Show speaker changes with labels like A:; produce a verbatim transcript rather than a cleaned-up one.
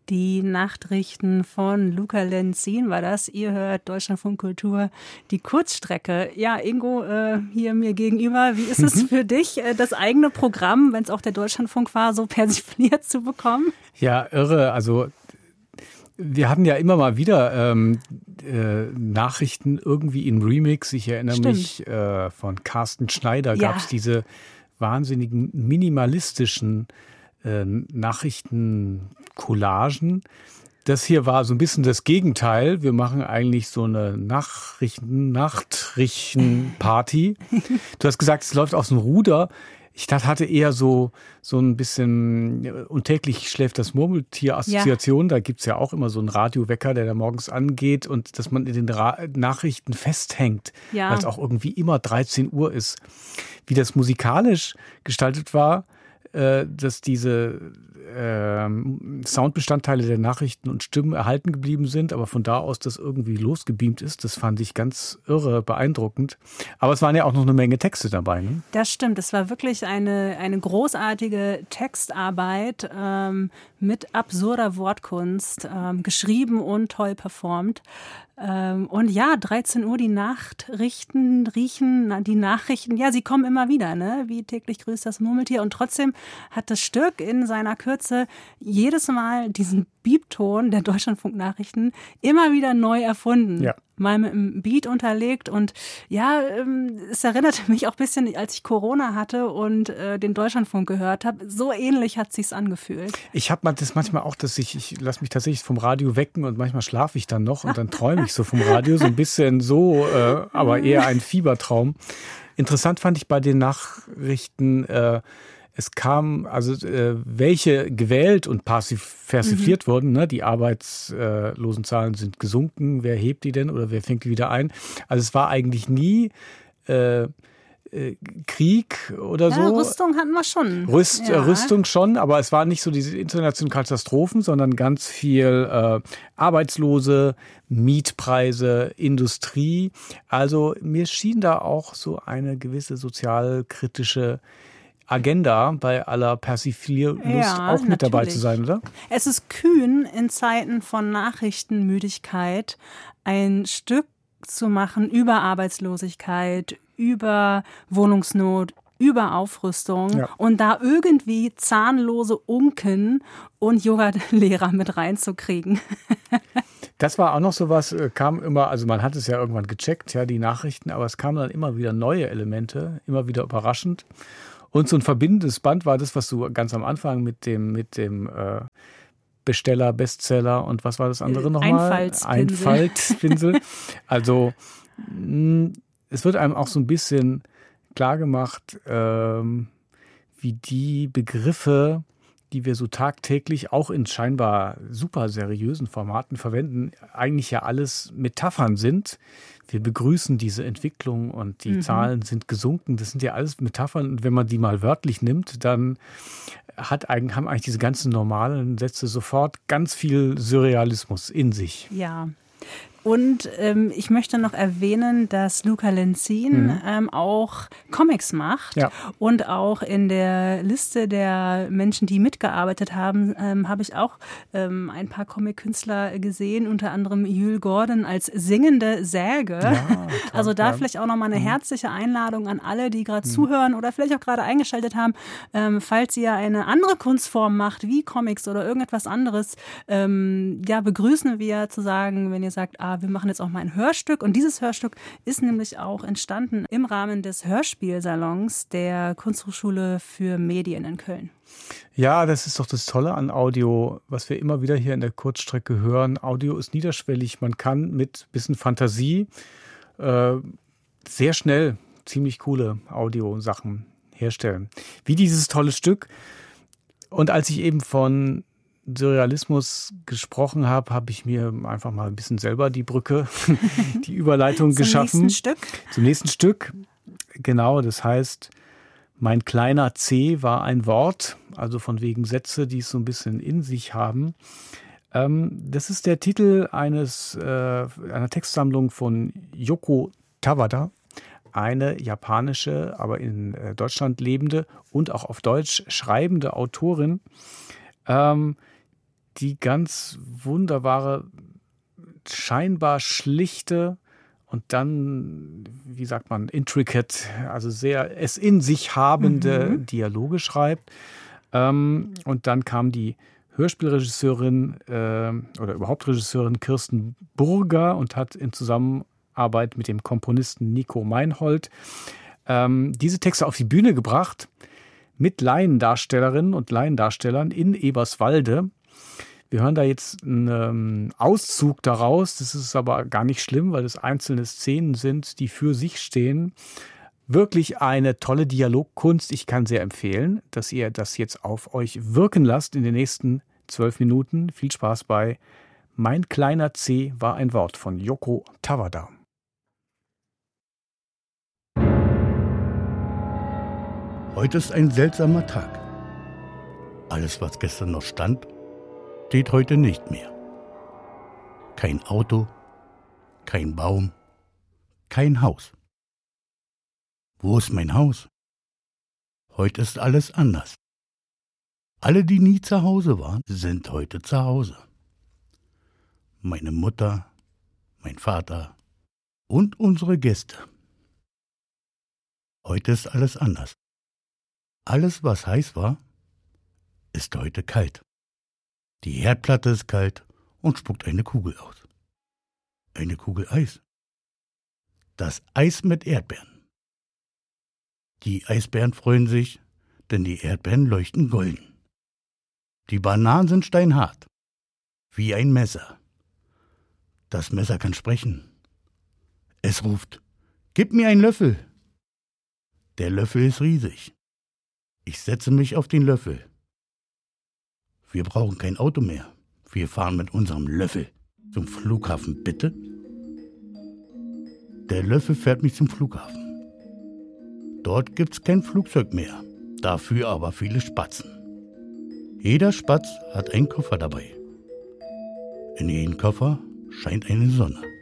A: Die Nachrichten von Luca Lenzin war das. Ihr hört Deutschlandfunk Kultur, die Kurzstrecke. Ja, Ingo, äh, hier mir gegenüber. Wie ist es für dich, äh, das eigene Programm, wenn es auch der Deutschlandfunk war, so persifliert zu bekommen?
B: Ja, irre. Also wir hatten ja immer mal wieder ähm, äh, Nachrichten irgendwie in Remix. Ich erinnere Stimmt. mich, äh, von Carsten Schneider ja. gab es diese wahnsinnigen minimalistischen äh, Nachrichten-Collagen. Das hier war so ein bisschen das Gegenteil. Wir machen eigentlich so eine Nachrichten, Nachtrichten-Party. Du hast gesagt, es läuft aus dem Ruder. Ich dachte, hatte eher so, so ein bisschen und täglich schläft das Murmeltier-Assoziation. Ja. Da gibt es ja auch immer so einen Radiowecker, der da morgens angeht und dass man in den Ra- Nachrichten festhängt, ja. weil es auch irgendwie immer dreizehn Uhr ist. Wie das musikalisch gestaltet war, äh, dass diese äh, Soundbestandteile der Nachrichten und Stimmen erhalten geblieben sind, aber von da aus das irgendwie losgebeamt ist, das fand ich ganz irre, beeindruckend. Aber es waren ja auch noch eine Menge Texte dabei. Ne?
A: Das stimmt, es war wirklich eine, eine großartige Textarbeit ähm, mit absurder Wortkunst, ähm, geschrieben und toll performt. Ähm, und ja, dreizehn Uhr die Nachrichten, riechen, die Nachrichten, ja, sie kommen immer wieder, ne? Wie täglich grüßt das Murmeltier. Und trotzdem hat das Stück in seiner Kürze jedes Mal diesen Beepton der Deutschlandfunk-Nachrichten immer wieder neu erfunden. Ja. Mal mit einem Beat unterlegt und ja, es erinnerte mich auch ein bisschen, als ich Corona hatte und äh, den Deutschlandfunk gehört habe, so ähnlich hat es sich angefühlt.
B: Ich habe das manchmal auch, dass ich, ich lasse mich tatsächlich vom Radio wecken und manchmal schlafe ich dann noch und dann träume ich so vom Radio, so ein bisschen so, äh, aber eher ein Fiebertraum. Interessant fand ich bei den Nachrichten, äh, es kam, also äh, welche gewählt und persifliert mhm. wurden. Ne? Die Arbeitslosenzahlen sind gesunken. Wer hebt die denn oder wer fängt die wieder ein? Also es war eigentlich nie äh, äh, Krieg oder
A: ja,
B: so.
A: Rüstung hatten wir schon.
B: Rüst,
A: ja.
B: äh, Rüstung schon, aber es waren nicht so diese internationalen Katastrophen, sondern ganz viel äh, Arbeitslose, Mietpreise, Industrie. Also mir schien da auch so eine gewisse sozialkritische Agenda bei aller Persiflierlust ja, auch mit natürlich. Dabei zu sein, oder?
A: Es ist kühn, in Zeiten von Nachrichtenmüdigkeit ein Stück zu machen über Arbeitslosigkeit, über Wohnungsnot, über Aufrüstung ja. und da irgendwie zahnlose Unken und Yoga-Lehrer mit reinzukriegen.
B: Das war auch noch sowas, kam immer, also man hat es ja irgendwann gecheckt, ja, die Nachrichten, aber es kamen dann immer wieder neue Elemente, immer wieder überraschend. Und so ein verbindendes Band war das, was du ganz am Anfang mit dem, mit dem äh, Besteller, Bestseller und was war das andere nochmal?
A: Einfaltspinsel.
B: Einfaltspinsel. Also mh, es wird einem auch so ein bisschen klar gemacht, ähm, wie die Begriffe, die wir so tagtäglich auch in scheinbar super seriösen Formaten verwenden, eigentlich ja alles Metaphern sind. Wir begrüßen diese Entwicklung und die mhm. Zahlen sind gesunken. Das sind ja alles Metaphern. Und wenn man die mal wörtlich nimmt, dann hat eigentlich, haben eigentlich diese ganzen normalen Sätze sofort ganz viel Surrealismus in sich.
A: Ja. Und ähm, ich möchte noch erwähnen, dass Luca Lenzin mhm. ähm, auch Comics macht. Ja. Und auch in der Liste der Menschen, die mitgearbeitet haben, ähm, habe ich auch ähm, ein paar Comic-Künstler gesehen, unter anderem Jules Gordon als singende Säge. Ja, toll, also da ja. vielleicht auch nochmal eine mhm. herzliche Einladung an alle, die gerade mhm. zuhören oder vielleicht auch gerade eingeschaltet haben. Ähm, falls ihr eine andere Kunstform macht, wie Comics oder irgendetwas anderes, ähm, ja, begrüßen wir zu sagen, wenn ihr sagt, ah, wir machen jetzt auch mal ein Hörstück. Und dieses Hörstück ist nämlich auch entstanden im Rahmen des Hörspielsalons der Kunsthochschule für Medien in Köln.
B: Ja, das ist doch das Tolle an Audio, was wir immer wieder hier in der Kurzstrecke hören. Audio ist niederschwellig. Man kann mit ein bisschen Fantasie äh, sehr schnell ziemlich coole Audiosachen herstellen. Wie dieses tolle Stück. Und als ich eben von Surrealismus gesprochen habe, habe ich mir einfach mal ein bisschen selber die Brücke, die Überleitung
A: Zum
B: geschaffen.
A: Zum nächsten Stück.
B: Zum nächsten Stück. Genau, das heißt, mein kleiner C war ein Wort, also von wegen Sätze, die es so ein bisschen in sich haben. Ähm, das ist der Titel eines äh, einer Textsammlung von Yoko Tawada, eine japanische, aber in äh, Deutschland lebende und auch auf Deutsch schreibende Autorin, ähm, die ganz wunderbare, scheinbar schlichte und dann, wie sagt man, intricate, also sehr es in sich habende mhm. Dialoge schreibt. Ähm, und dann kam die Hörspielregisseurin äh, oder überhaupt Regisseurin Kirsten Burger und hat in Zusammenarbeit mit dem Komponisten Nico Meinhold ähm, diese Texte auf die Bühne gebracht mit Laiendarstellerinnen und Laiendarstellern in Eberswalde. Wir hören da jetzt einen Auszug daraus. Das ist aber gar nicht schlimm, weil es einzelne Szenen sind, die für sich stehen. Wirklich eine tolle Dialogkunst. Ich kann sehr empfehlen, dass ihr das jetzt auf euch wirken lasst in den nächsten zwölf Minuten. Viel Spaß bei Mein kleiner C war ein Wort von Yoko Tawada.
C: Heute ist ein seltsamer Tag. Alles, was gestern noch stand, steht heute nicht mehr. Kein Auto, kein Baum, kein Haus. Wo ist mein Haus? Heute ist alles anders. Alle, die nie zu Hause waren, sind heute zu Hause. Meine Mutter, mein Vater und unsere Gäste. Heute ist alles anders. Alles, was heiß war, ist heute kalt. Die Herdplatte ist kalt und spuckt eine Kugel aus. Eine Kugel Eis. Das Eis mit Erdbeeren. Die Eisbären freuen sich, denn die Erdbeeren leuchten golden. Die Bananen sind steinhart, wie ein Messer. Das Messer kann sprechen. Es ruft, gib mir einen Löffel. Der Löffel ist riesig. Ich setze mich auf den Löffel. Wir brauchen kein Auto mehr. Wir fahren mit unserem Löffel zum Flughafen, bitte. Der Löffel fährt mich zum Flughafen. Dort gibt's kein Flugzeug mehr, dafür aber viele Spatzen. Jeder Spatz hat einen Koffer dabei. In jedem Koffer scheint eine Sonne.